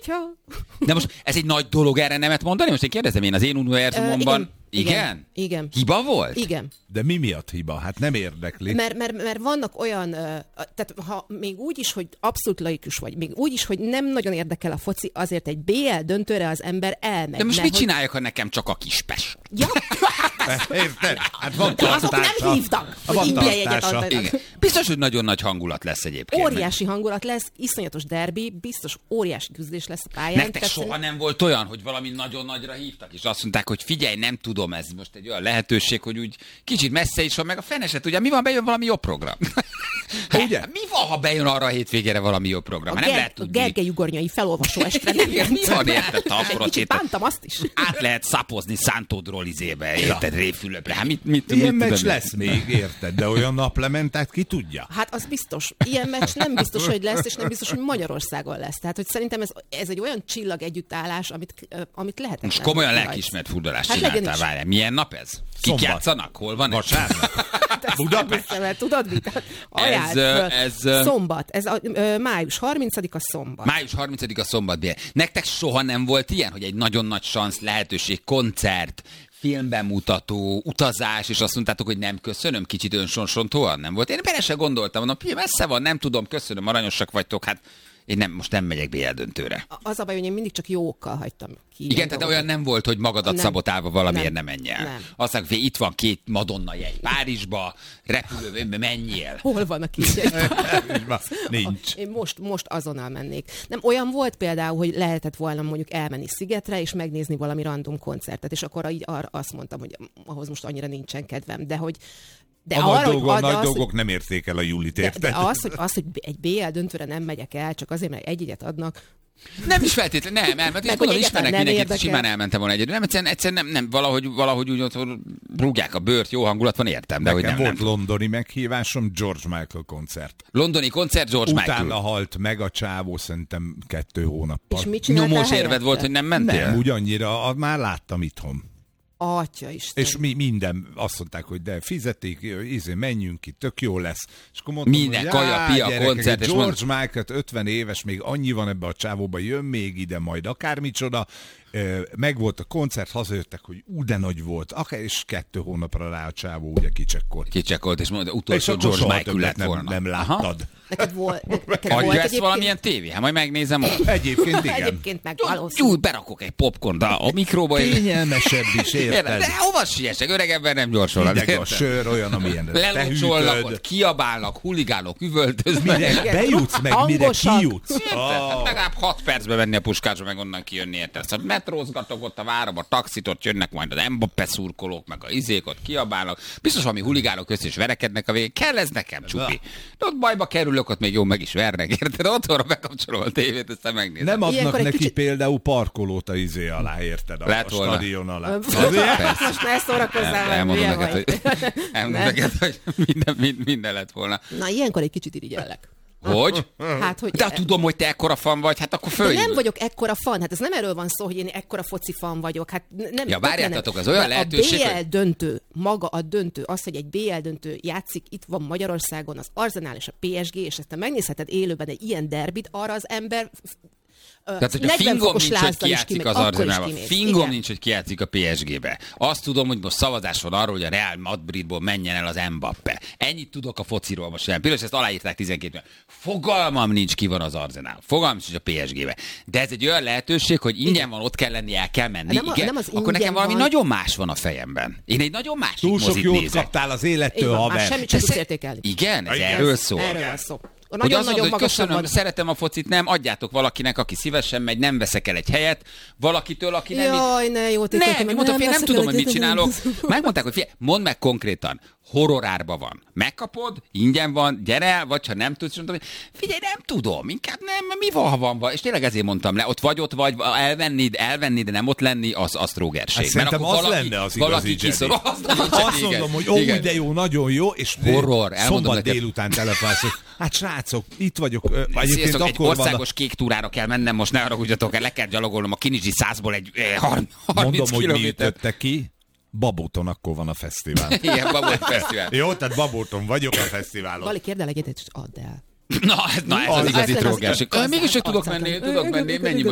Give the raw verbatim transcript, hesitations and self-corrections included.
hogyha... De most ez egy nagy dolog erre nemet mondani? Most én kérdezem, én az én univerzumomban... Uh, igen. igen? Igen. Hiba volt? Igen. De mi miatt hiba? Hát nem érdekli. Mert, mert, mert vannak olyan, tehát ha még úgy is, hogy abszolút laikus vagy, még úgy is, hogy nem nagyon érdekel a foci, azért egy bé el döntőre az ember elmegy. De most mit hogy... csináljak, ha nekem csak a Kispest? Ja. Érted? Hát van azok tartása. nem hívtak, Van hogy ingyen jegyet tartása. adnak. Igen. Biztos, hogy nagyon nagy hangulat lesz egyébként. Óriási hangulat lesz, iszonyatos derbi, biztos óriási küzdés lesz a pályán. Nektek Tehát soha szerint... nem volt olyan, hogy valami nagyon nagyra hívtak, és azt mondták, hogy figyelj, nem tudom, ez most egy olyan lehetőség, hogy úgy kicsit messze is van, meg a feneset, ugye mi van, bejön valami jobb program? Ugye? Mi van, ha bejön arra a hétvégére valami jobb program? A, Hát nem Ger- lehet a tudni. Gergely ugornyai felolvasó estre. Igen, mi van, érted? Akkor Egy kicsit bántam azt is. át lehet szapozni Szántó izébe, érted, Réfülöpre. Hát mit, mit, Ilyen mit meccs tudom, lesz még, érted? De olyan naplementát ki tudja? Hát az biztos. Ilyen meccs nem biztos, hogy lesz, és nem biztos, hogy Magyarországon lesz. Tehát, hogy szerintem ez, ez egy olyan csillag együttállás, amit, amit lehet. Most komolyan lelkiismert furdalást Hát legyen csináltál, is. várjál. Milyen nap ez? Kik Szombat. játszanak? Hol van ez? Vasárnap? Budapest? Hiszem, tudod mit? Ajánlt Ez, föl. ez, Szombat. Ez a, ö, május harmincadika szombat. Május harmincadika szombat bél. Nektek soha nem volt ilyen, hogy egy nagyon nagy szansz, lehetőség, koncert, filmbemutató, utazás, és azt mondtátok, hogy nem köszönöm, kicsit önsonsontóan nem volt. Én bele se gondoltam, mondom, messze van, nem tudom, köszönöm, aranyosak vagytok, hát én nem, most nem megyek bé el döntőre. Az a baj, hogy én mindig csak jókkal hagytam ki. Igen, tehát olyan nem volt, hogy magadat Nem. szabotálva valamiért nem, Nem. menj el. Nem. Azt mondják, hogy itt van két Madonna jegy Párizsba, repülőben menjél. Hol van a kis jegy? Nincs. Én most, most azonnal mennék. Nem, olyan volt például, hogy lehetett volna mondjuk elmenni Szigetre, és megnézni valami random koncertet, és akkor így arra azt mondtam, hogy ahhoz most annyira nincsen kedvem, de hogy de A arra, nagy dolgok, hogy, nagy az, dolgok nem érték el a Julit, de, érted? de az, hogy, az, hogy egy bé el döntőre nem megyek el, csak azért, mert egy jegyet adnak, Nem is feltétlenül, nem, elment, és Meg, gondolom, hogy ismernek egyáltalán nem mindenkit, érdekel. simán elmentem volna egyedül. Nem, egyszerűen, egyszerűen nem, nem, valahogy, valahogy úgy otthon rúgják a bőrt, jó hangulat van, értem, de Nekem hogy nem, volt nem. londoni meghívásom, George Michael koncert. Londoni koncert, George Utána Michael. halt meg a csávó szerintem kettő hónappal. és mit csináltál Nyomós helyette? érved volt, hogy nem mentél? Nem, úgy annyira, a- már láttam itthon. Atya Isten. És mi minden azt mondták, hogy de fizeték, izé, menjünk ki, tök jó lesz. És akkor mondtam, Minden hogy, kaja, "Á, pia, gyerekek, koncert, és George Michael ötven éves, még annyi van ebbe a csávóba, jön még ide majd akármicsoda. Megvolt a koncert, hazajöttek, hogy ú, de nagy volt. Akár és kettő hónapra rá a csávó ugye kicsekkolt. Kicsekolt, és mondta, És utolsó akkor George soha Michael többet lett nem, volna. nem Aha. láttad. Neked volt, neked volt Adja ezt egyébként? valamilyen tévé? Hát majd megnézem ott. Egyébként igen. Egyébként meg valószínű. Jó, berakok egy popcorn a mikróba. és- Kényelmesebb is, érted? De hova siessek? Öreg ember nem gyorsul. Hideg a sör, olyan, amilyen te Lelocsolnak, hűtöd. ott kiabálnak, huligánok, üvöltöznek. Mire Igen. bejutsz, meg mire Hangosak. kijutsz. Érted? Hát Ah. legalább hat percbe menni a puskásba, meg onnan kijönni, érted? Szóval metrózgatok ott a várom, a taxit, ott jönnek majd az Mbappé szurkolók, meg a izék, ott kiabálnak. Biztos valami huligánok össze is verekednek a végén. Kell ez nekem, csupi. De ott bajba kerülök, ott még jó meg is vernek, érted? Otthonra bekapcsolom a tévét, aztán megnézem. Nem adnak Ilyenkor egy neki kicsit- például parkolót a izé alá, érted? A, Lehet a volna. stadion alá. Most ne szórakozzál, El- mert Elmondom hülye neked, vagy. hogy, elmondom Nem. neked, hogy minden, minden, minden lett volna. Na, ilyenkor egy kicsit irigyellek. Hogy? Hát, hogy De ha tudom, hogy te ekkora fan vagy, hát akkor de föl. nem vagyok ekkora fan, hát ez nem erről van szó, hogy én ekkora foci fan vagyok. Hát n- nem, Ja, várjátok, nem. az olyan De lehetőség, a bé el hogy- döntő, maga a döntő, az, hogy egy bé el döntő játszik, itt van Magyarországon az Arsenal és a pé es gé, és ezt te megnézheted élőben egy ilyen derbit, arra az ember Tehát, hogy a fingom nincs, hogy kijátszik az Arzenálba. Fingom Igen. nincs, hogy kijátszik a pé es gébe. Azt tudom, hogy most szavazás van arról, hogy a Real Madridból menjen el az Mbappé. Ennyit tudok a fociról most nem. Például ezt aláírták tizenkét millió. Fogalmam nincs, ki van az Arzenál. Fogalmam nincs a pé es gébe. De ez egy olyan lehetőség, hogy ingyen van, ott kell lenni, el kell menni. Nem a- Igen? nem az Akkor ingyen nekem valami van. nagyon más van a fejemben. Én egy nagyon másik Túl sok mozit jót nézek. kaptál az Így élettől, van, már haver. semmit sem De tudsz sze- értékelni. Igen, ez Igen. erről szól. Erről van szó. Hogy Nagyon-nagyon azt mondod, hogy magasan köszönöm, van. szeretem a focit, nem, adjátok valakinek, aki szívesen megy, nem veszek el egy helyet, valakitől, aki nem... Jaj, ne, jó, Nem, tényleg, nem, mondtam, nem, nem veszek tudom, el hogy mit egyet, csinálok. nem. Megmondták, hogy figyelj, mondd meg konkrétan, horrorárba van. Megkapod, ingyen van, gyere el, vagy ha nem tudsz, mondtam, hogy figyelj, nem tudom, inkább nem, mi van, ha van, van. És tényleg ezért mondtam le, ott vagy, ott vagy, elvenni, elvenni, de nem ott lenni, az asztrógerség. Hát szerintem az lenne az valaki igazi kiszor, Jedi. az lenne, Azt igen. mondom, hogy ó, Igen. de jó, nagyon jó, és Horror, elmondom szombat neked. délután telefonálsz, hogy hát srácok, itt vagyok. ö, Egyébként Sziasztok, egy akkor van a... országos kék túrára kell mennem, most ne haragudjatok el, le kell gyalogolnom a Kinizsi százból egy eh, harminc Mondom, hogy mi kilométer. ütötte ki. Babóton akkor van a fesztivál. Igen, Babot Fesztivál. Jó, tehát Babóton vagyok a fesztiválon. Bali, kérd el egyet, és add el. Na, ez- na ez az Az- igazi ez az trógerség. igaz- Mégis csak tudok igaz- menni, igaz- tudok igaz- menni, igaz- mennyi igaz-